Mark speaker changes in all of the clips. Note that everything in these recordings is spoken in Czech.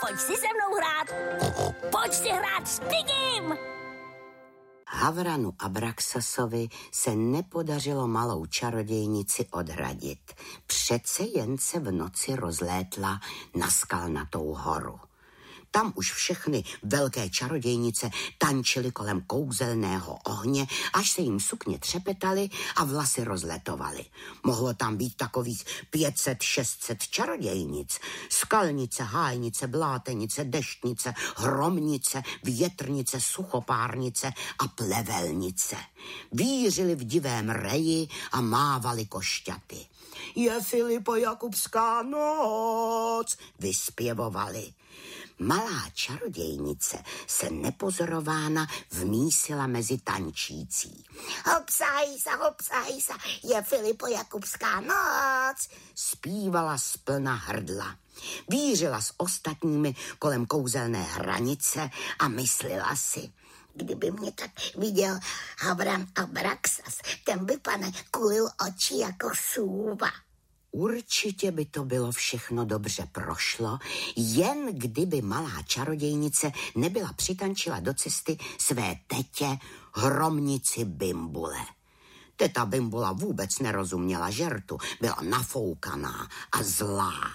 Speaker 1: pojď si se mnou hrát. Pojď si hrát s Pigim.
Speaker 2: Havranu Abraxasovi se nepodařilo malou čarodějnici odradit. Přece jen se v noci rozlétla na Skalnatou horu. Tam už všechny velké čarodějnice tančily kolem kouzelného ohně, až se jim sukně třepetaly a vlasy rozletovaly. Mohlo tam být takových 500-600 čarodějnic. Skalnice, hájnice, blátenice, deštnice, hromnice, větrnice, suchopárnice a plevelnice. Vířili v divém reji a mávali košťaty. Je Filipo Jakubská noc, vyspěvovali. Malá čarodějnice se nepozorována vmísila mezi tančící. Hopsajsa, je Filipo Jakubská noc, zpívala z plna hrdla. Vířila s ostatními kolem kouzelné hranice a myslela si: kdyby mě tak viděl Havran Abraxas, ten by, pane, kulil oči jako sůva. Určitě by to bylo všechno dobře prošlo, jen kdyby malá čarodějnice nebyla přitančila do cesty své tetě, hromnici Bimbule. Teta Bimbula vůbec nerozuměla žertu, byla nafoukaná a zlá.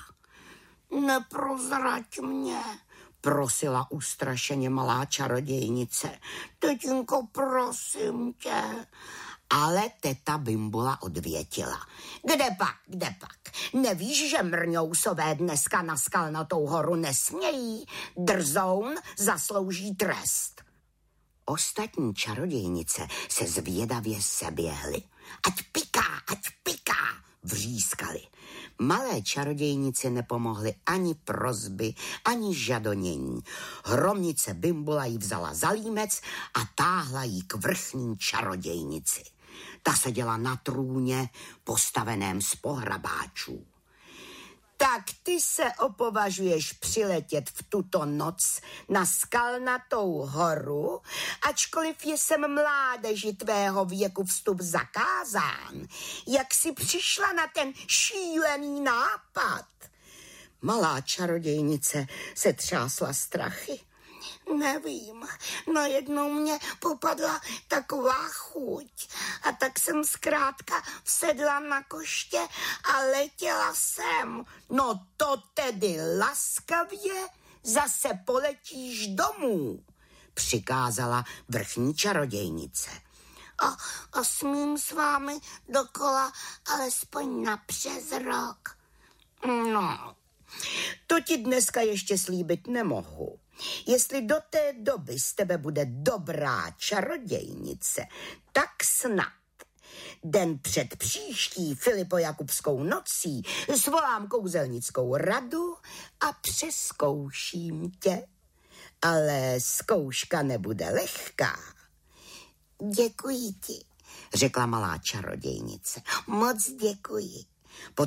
Speaker 2: Neprozrať mě, prosila ustrašeně malá čarodějnice. Tetinko, prosím tě. Ale teta Bimbula odvětila: Kde pak? Nevíš, že mrňousové dneska na Skalnatou horu nesmějí? Drzoun zaslouží trest. Ostatní čarodějnice se zvědavě seběhly. Ať piká, vřískali. Malé čarodějnici nepomohly ani prosby, ani žadonění. Hromnice Bimbula jí vzala za límec a táhla jí k vrchní čarodějnici. Ta seděla na trůně postaveném z pohrabáčů. Tak ty se opovažuješ přiletět v tuto noc na Skalnatou horu, ačkoliv je sem mládeži tvého věku vstup zakázán. Jak jsi přišla na ten šílený nápad? Malá čarodějnice se třásla strachy. Nevím, najednou mě popadla taková chuť a tak jsem zkrátka vsedla na koště a letěla jsem. No to tedy laskavě zase poletíš domů, přikázala vrchní čarodějnice. A smím s vámi dokola alespoň na přes rok. No, to ti dneska ještě slíbit nemohu. Jestli do té doby z tebe bude dobrá čarodějnice, tak snad den před příští Filipojakubskou nocí svolám kouzelnickou radu a přezkouším tě. Ale zkouška nebude lehká. Děkuji ti, řekla malá čarodějnice. Moc děkuji.